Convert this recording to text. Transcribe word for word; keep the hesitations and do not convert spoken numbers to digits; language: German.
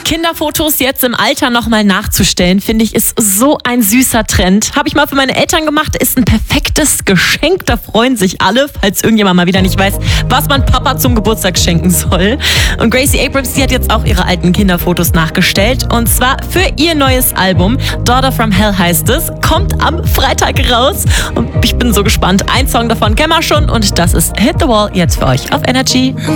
Kinderfotos jetzt im Alter nochmal nachzustellen, finde ich, ist so ein süßer Trend. Habe ich mal für meine Eltern gemacht, ist ein perfektes Geschenk. Da freuen sich alle, falls irgendjemand mal wieder nicht weiß, was man Papa zum Geburtstag schenken soll. Und Gracie Abrams, die hat jetzt auch ihre alten Kinderfotos nachgestellt. Und zwar für ihr neues Album. Daughter from Hell heißt es. Kommt am Freitag raus. Und ich bin so gespannt. Ein Song davon kennen wir schon. Und das ist Hit the Wall jetzt für euch auf Energy.